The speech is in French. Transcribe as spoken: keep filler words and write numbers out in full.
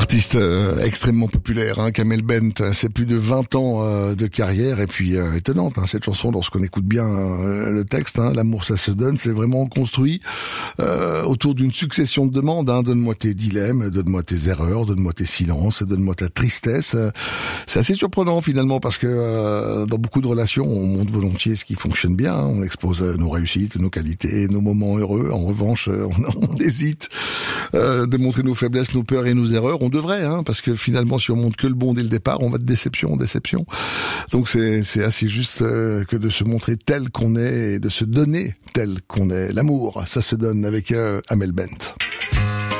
Artiste euh, extrêmement populaire, hein, Kamel Bent, c'est plus de vingt ans euh, de carrière et puis euh, étonnante hein, cette chanson lorsqu'on écoute bien euh, le texte, hein, l'amour ça se donne, c'est vraiment construit euh, autour d'une succession de demandes, hein, donne-moi tes dilemmes, donne-moi tes erreurs, donne-moi tes silences, donne-moi ta tristesse. C'est assez surprenant finalement parce que euh, dans beaucoup de relations on montre volontiers ce qui fonctionne bien, hein, on expose nos réussites, nos qualités, nos moments heureux, en revanche on, on hésite euh, de montrer nos faiblesses, nos peurs et nos erreurs. On devrait, hein, parce que finalement, si on montre que le bon dès le départ, on va de déception en déception. Donc c'est c'est assez juste euh, que de se montrer tel qu'on est et de se donner tel qu'on est. L'amour, ça se donne avec euh, Kamel Bent.